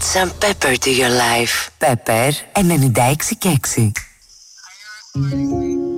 some pepper to your life. Pepper 96 και 6.